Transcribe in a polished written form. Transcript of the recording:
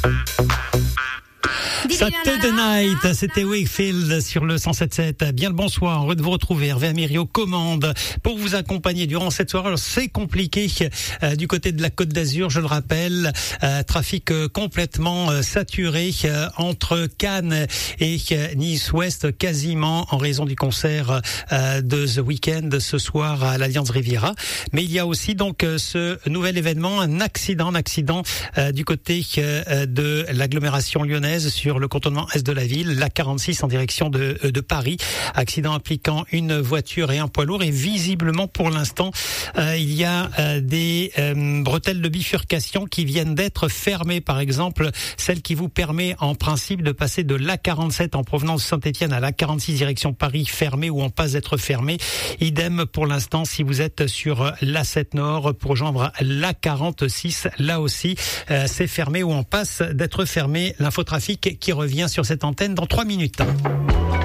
Saturday Night, c'était Wakefield sur le 107.7. Bien le bonsoir, heureux de vous retrouver. Hervé Amiry aux commandes pour vous accompagner durant cette soirée. Alors, c'est compliqué du côté de la Côte d'Azur, je le rappelle. Trafic complètement saturé entre Cannes et Nice-Ouest, quasiment en raison du concert de The Weeknd ce soir à l'Alliance Riviera. Mais il y a aussi donc ce nouvel événement, un accident du côté de l'agglomération lyonnaise sur le contournement est de la ville, la 46 en direction de Paris. Accident impliquant une voiture et un poids lourd, et visiblement pour l'instant il y a des bretelles de bifurcation qui viennent d'être fermées. Par exemple, celle qui vous permet en principe de passer de l'A47 en provenance de Saint-Étienne à l'A46 direction Paris fermée ou en passe d'être fermée. Idem pour l'instant si vous êtes sur l'A7 Nord pour rejoindre l'A46, là aussi c'est fermé ou en passe d'être fermé. L'infotrafic qui revient sur cette antenne dans 3 minutes.